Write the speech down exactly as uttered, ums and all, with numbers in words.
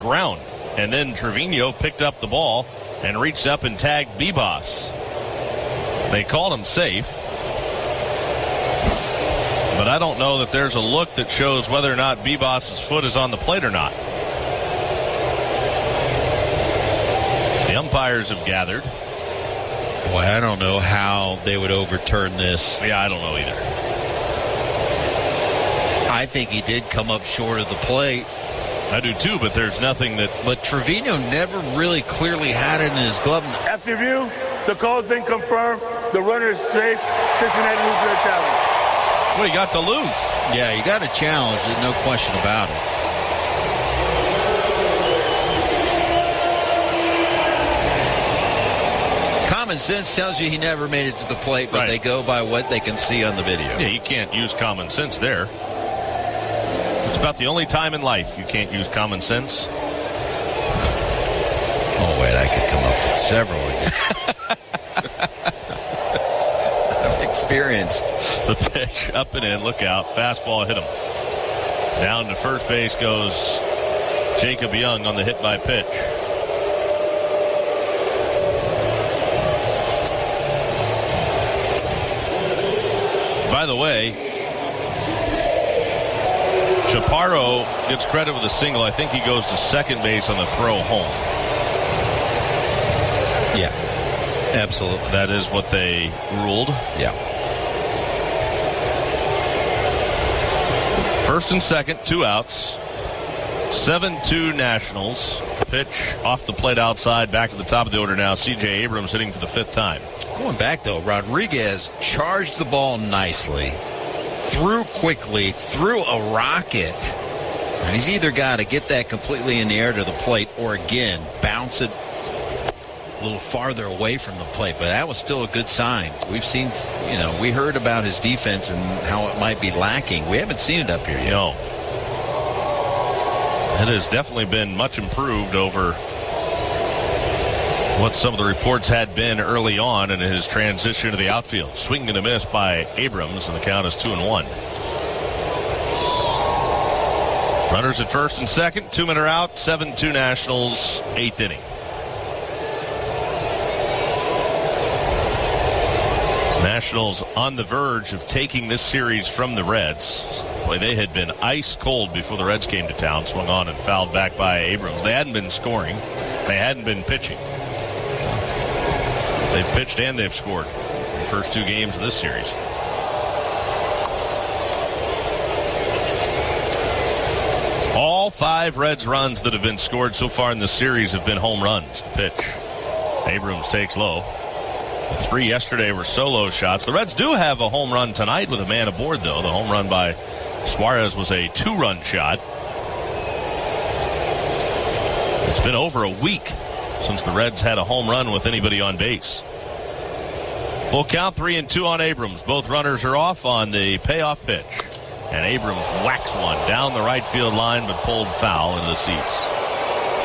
ground. And then Trevino picked up the ball and reached up and tagged Bebas. They called him safe. But I don't know that there's a look that shows whether or not Bebas' foot is on the plate or not. The umpires have gathered. Boy, I don't know how they would overturn this. Yeah, I don't know either. I think he did come up short of the plate. I do too, but there's nothing that... But Trevino never really clearly had it in his glove. After review, the call's been confirmed. The runner is safe. Cincinnati loses their challenge. Well, you got to lose. Yeah, you got to challenge it, no question about it. Common sense tells you he never made it to the plate, but right. They go by what they can see on the video. Yeah, you can't use common sense there. It's about the only time in life you can't use common sense. Oh, wait, I could come up with several. I've experienced. The pitch, up and in, look out. Fastball hit him. Down to first base goes Jacob Young on the hit by pitch. By the way, Chaparro gets credit with a single. I think he goes to second base on the throw home. Yeah, absolutely. That is what they ruled. Yeah. First and second, two outs. seven two Nationals. Pitch off the plate outside, back to the top of the order now. C J Abrams hitting for the fifth time. Going back, though, Rodriguez charged the ball nicely, threw quickly, threw a rocket. And he's either got to get that completely in the air to the plate or, again, bounce it a little farther away from the plate. But that was still a good sign. We've seen, you know, we heard about his defense and how it might be lacking. We haven't seen it up here yet. No. It has definitely been much improved over what some of the reports had been early on in his transition to the outfield. Swing and a miss by Abrams, and the count is two and one. Runners at first and second, two men are out, seven two Nationals, eighth inning. Nationals on the verge of taking this series from the Reds. Boy, they had been ice cold before the Reds came to town, swung on and fouled back by Abrams. They hadn't been scoring. They hadn't been pitching. They've pitched and they've scored in the first two games of this series. All five Reds runs that have been scored so far in this series have been home runs. The pitch. Abrams takes low. The three yesterday were solo shots. The Reds do have a home run tonight with a man aboard, though. The home run by Suarez was a two-run shot. It's been over a week since the Reds had a home run with anybody on base. Full count, three and two on Abrams. Both runners are off on the payoff pitch. And Abrams whacks one down the right field line, but pulled foul into the seats.